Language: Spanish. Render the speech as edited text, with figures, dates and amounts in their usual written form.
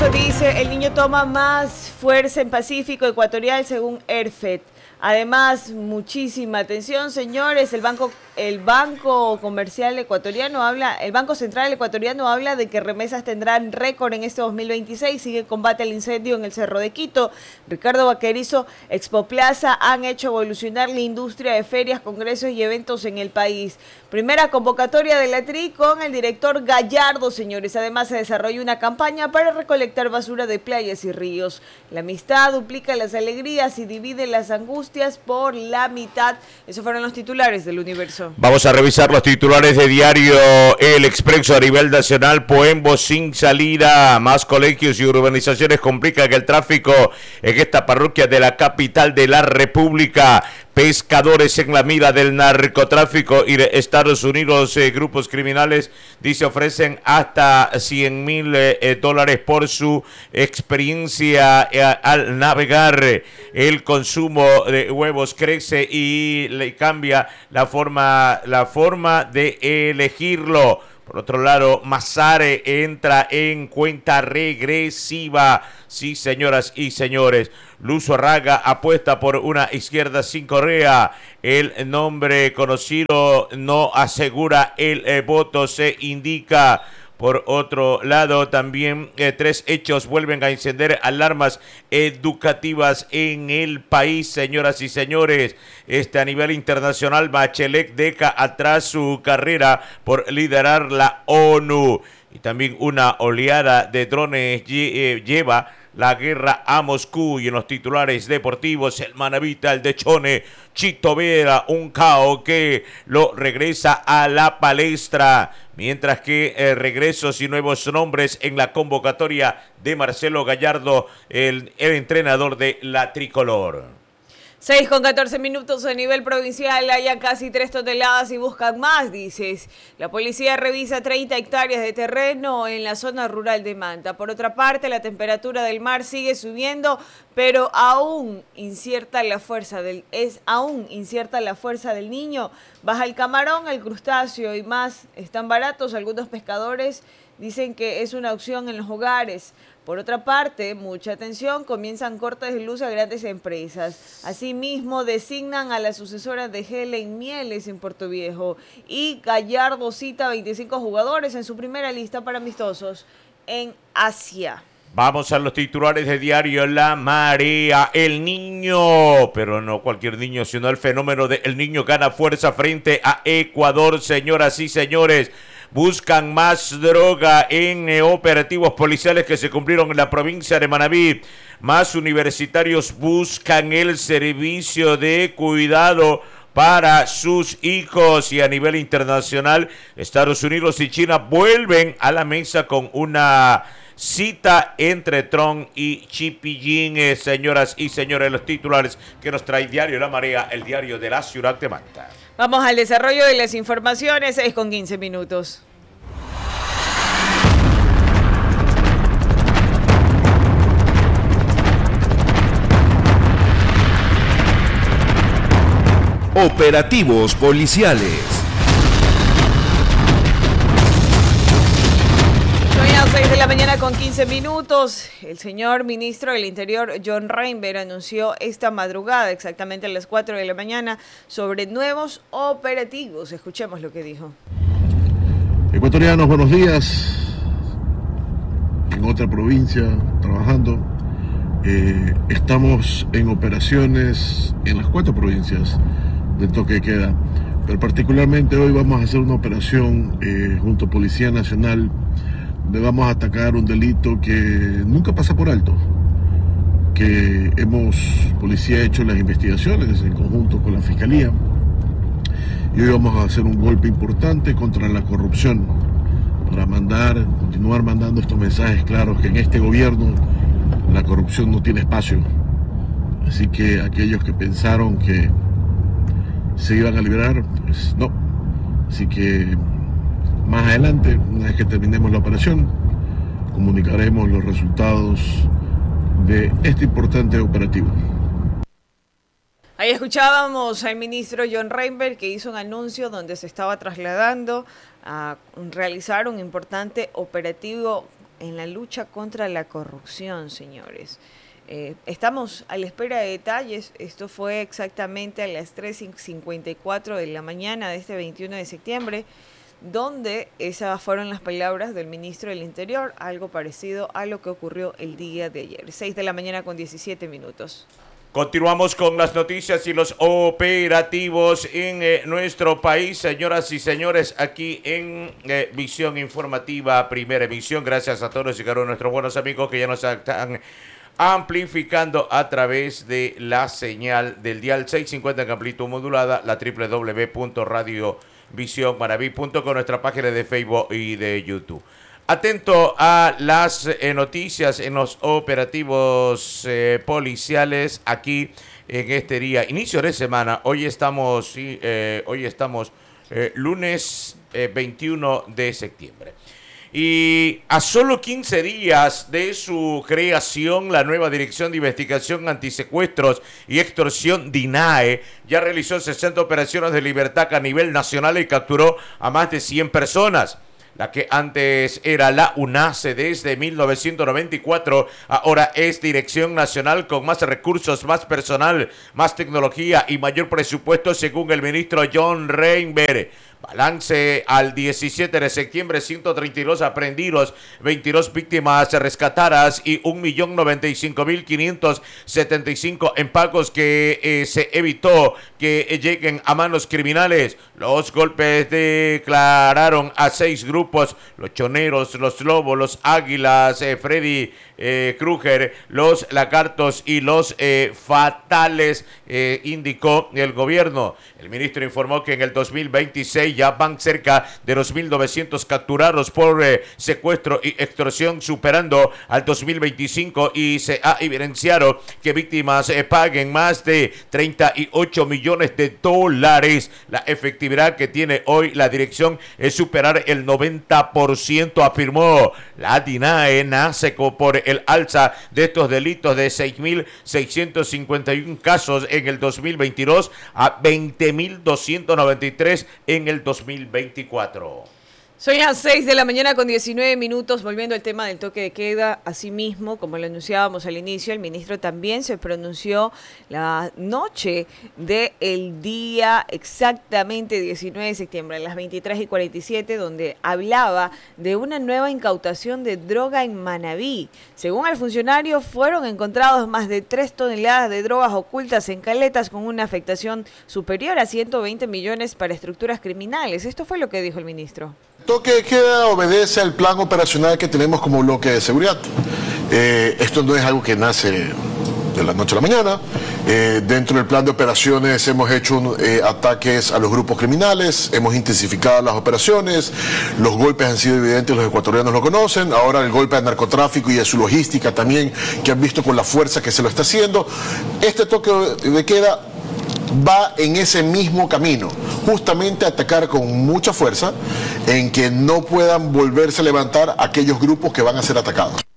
Eso dice, el niño toma más fuerza en Pacífico Ecuatorial según ERFET. Además, muchísima atención, señores, el Banco Comercial Ecuatoriano el Banco Central Ecuatoriano habla de que remesas tendrán récord en este 2026, sigue combate al incendio en el Cerro de Quito. Ricardo Vaquerizo, Expo Plaza han hecho evolucionar la industria de ferias, congresos y eventos en el país. Primera convocatoria de la TRI con el director Gallardo, señores. Además, se desarrolla una campaña para recolectar basura de playas y ríos. La amistad duplica las alegrías y divide las angustias por la mitad. Esos fueron los titulares del Universo. Vamos a revisar los titulares de diario El Expreso a nivel nacional. Poembo sin salida, más colegios y urbanizaciones complican el tráfico en esta parroquia de la capital de la República. Pescadores en la mira del narcotráfico y de Estados Unidos, grupos criminales, dice, ofrecen hasta $100,000 por su experiencia al navegar. El consumo de huevos crece y le cambia la forma de elegirlo. Por otro lado, Mazare entra en cuenta regresiva. Sí, señoras y señores. Luz Arraga apuesta por una izquierda sin Correa. El nombre conocido no asegura el voto, se indica. Por otro lado, también 3 hechos vuelven a encender alarmas educativas en el país, señoras y señores. A nivel internacional, Bachelet deja atrás su carrera por liderar la ONU. Y también una oleada de drones lleva la guerra a Moscú. Y en los titulares deportivos, el Manavita, el de Chone, Chito Vera, un cao que lo regresa a la palestra. Mientras que regresos y nuevos nombres en la convocatoria de Marcelo Gallardo, el entrenador de la tricolor. 6:14 a nivel provincial, hay casi 3 toneladas y buscan más, dices. La policía revisa 30 hectáreas de terreno en la zona rural de Manta. Por otra parte, la temperatura del mar sigue subiendo, pero aún incierta la fuerza del niño. Baja el camarón, el crustáceo y más están baratos. Algunos pescadores dicen que es una opción en los hogares. Por otra parte, mucha atención, comienzan cortes de luz a grandes empresas. Asimismo, designan a la sucesora de Helen Mieles en Puerto Viejo. Y Gallardo cita 25 jugadores en su primera lista para amistosos en Asia. Vamos a los titulares de diario La Marea. El Niño, pero no cualquier niño, sino el fenómeno de El Niño gana fuerza frente a Ecuador, señoras y señores. Buscan más droga en operativos policiales que se cumplieron en la provincia de Manabí. Más universitarios buscan el servicio de cuidado para sus hijos. Y a nivel internacional, Estados Unidos y China vuelven a la mesa con una cita entre Trump y Xi Jinping. Señoras y señores, los titulares que nos trae diario La Marea, el diario de la ciudad de Manta. Vamos al desarrollo de las informaciones, 6:15. Operativos policiales. Son ya 6:15. El señor ministro del Interior, John Reinberg, anunció esta madrugada, exactamente a las 4 de la mañana, sobre nuevos operativos. Escuchemos lo que dijo. Ecuatorianos, buenos días. En otra provincia, trabajando. Estamos en operaciones en las 4 provincias del toque de queda, pero particularmente hoy vamos a hacer una operación junto a Policía Nacional, donde vamos a atacar un delito que nunca pasa por alto, que Policía ha hecho las investigaciones en conjunto con la Fiscalía, y hoy vamos a hacer un golpe importante contra la corrupción, para continuar mandando estos mensajes claros que en este gobierno la corrupción no tiene espacio. Así que aquellos que pensaron que se iban a liberar, pues no. Así que más adelante, una vez que terminemos la operación, comunicaremos los resultados de este importante operativo. Ahí escuchábamos al ministro John Reinberg, que hizo un anuncio donde se estaba trasladando a realizar un importante operativo en la lucha contra la corrupción, señores. Estamos a la espera de detalles. Esto fue exactamente a las 3:54 de la mañana de este 21 de septiembre, donde esas fueron las palabras del ministro del Interior, algo parecido a lo que ocurrió el día de ayer. 6 de la mañana con 17 minutos. Continuamos con las noticias y los operativos en nuestro país, señoras y señores, aquí en Visión Informativa, primera emisión. Gracias a todos y cada uno de nuestros buenos amigos que ya nos están amplificando a través de la señal del dial 650 en amplitud modulada, la www.radiovisionmaraví.com, nuestra página de Facebook y de YouTube. Atento a las noticias en los operativos policiales aquí en este día, inicio de semana. Hoy estamos lunes 21 de septiembre. Y a solo 15 días de su creación, la nueva Dirección de Investigación Antisecuestros y Extorsión, DINAE, ya realizó 60 operaciones de libertad a nivel nacional y capturó a más de 100 personas. La que antes era la UNACE desde 1994, ahora es Dirección Nacional con más recursos, más personal, más tecnología y mayor presupuesto, según el ministro John Reinberg. Balance al 17 de septiembre, 132 aprehendidos, 22 víctimas rescatadas y 1.095.575 en pagos que se evitó que lleguen a manos criminales. Los golpes declararon a 6 grupos: los choneros, los lobos, los águilas, Freddy Krueger, los lagartos y los fatales, indicó el gobierno. El ministro informó que en el 2026 ya van cerca de 2.900 capturados por secuestro y extorsión, superando al 2025, y se ha evidenciado que víctimas paguen más de 38 millones de dólares. La efectividad que tiene hoy la dirección es superar el 90%, afirmó. La DINAE nace por el alza de estos delitos de 6.651 casos en el 2022 a 20.293 en el 2024. Son las 6 de la mañana con 19 minutos, volviendo al tema del toque de queda. Asimismo, como lo anunciábamos al inicio, el ministro también se pronunció la noche del día exactamente 19 de septiembre, a las 23:47, donde hablaba de una nueva incautación de droga en Manabí. Según el funcionario, fueron encontrados más de 3 toneladas de drogas ocultas en caletas con una afectación superior a 120 millones para estructuras criminales. Esto fue lo que dijo el ministro. Toque de queda obedece al plan operacional que tenemos como bloque de seguridad. Esto no es algo que nace de la noche a la mañana. Dentro del plan de operaciones hemos hecho ataques a los grupos criminales, hemos intensificado las operaciones, los golpes han sido evidentes, los ecuatorianos lo conocen, ahora el golpe al narcotráfico y a su logística también, que han visto con la fuerza que se lo está haciendo. Este toque de queda va en ese mismo camino, justamente atacar con mucha fuerza en que no puedan volverse a levantar aquellos grupos que van a ser atacados.